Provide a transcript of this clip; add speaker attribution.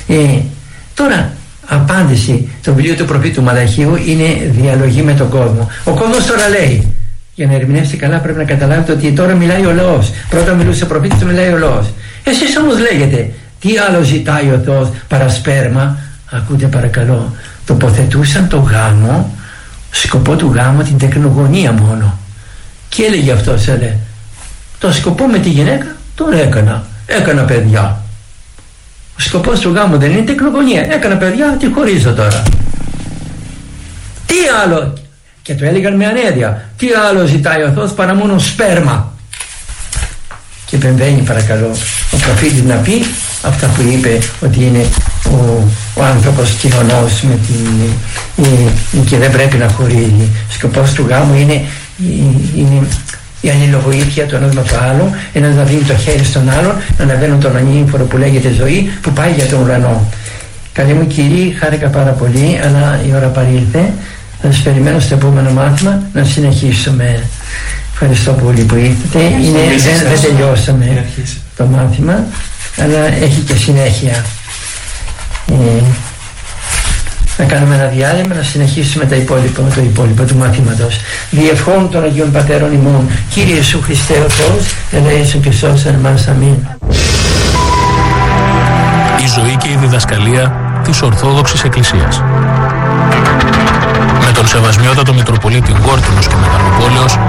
Speaker 1: Τώρα, απάντηση το βιβλίο του προφήτου Μαλαχίου είναι διαλογή με τον κόσμο. Ο κόσμος τώρα λέει, για να ερμηνεύσει καλά πρέπει να καταλάβετε ότι τώρα μιλάει ο λαός. Πρώτα μιλούσε ο προφήτης, τώρα μιλάει ο λαός. Εσείς όμως λέγετε, τι άλλο ζητάει ο Θεός παρά σπέρμα? Ακούτε παρακαλώ, τοποθετούσαν το γάμο, σκοπό του γάμου την τεκνογωνία μόνο. Και έλεγε αυτός, το σκοπό με τη γυναίκα τον έκανα παιδιά. Ο σκοπός του γάμου δεν είναι τεκνογωνία. Έκανα παιδιά, τη χωρίζω τώρα. Τι άλλο? Και το έλεγαν με ανέδεια. Τι άλλο ζητάει ο Θεός παρά μόνο σπέρμα? Και επεμβαίνει παρακαλώ ο προφήτης να πει αυτά που είπε, ότι είναι ο άνθρωπος κοινωνός με και δεν πρέπει να χωρίζει. Ο σκοπός του γάμου είναι η αλληλοβοήθεια του ενός με το άλλο, ένας να δίνει το χέρι στον άλλον, να αναβαίνουν τον ανήμφορο που λέγεται ζωή, που πάει για τον ουρανό. Καλή μου κύριοι, χάρηκα πάρα πολύ, αλλά η ώρα παρήλθε. Θα σας περιμένω στο επόμενο μάθημα να συνεχίσουμε. Ευχαριστώ πολύ που ήρθατε. Δεν τελειώσαμε το μάθημα, αλλά έχει και συνέχεια. Να κάνουμε ένα διάλειμμα, να συνεχίσουμε το υπόλοιπο του μαθήματος. Διευχών των Αγίων Πατέρων ημών, Κύριε Ιησού Χριστέ ο Θεός, ελέησον και σώσον εμάς. Αμήν.
Speaker 2: Η ζωή και η διδασκαλία της Ορθόδοξης Εκκλησίας. Με τον Σεβασμιότατο Μητροπολίτη Γόρτινος και Μεγαλοπόλεως,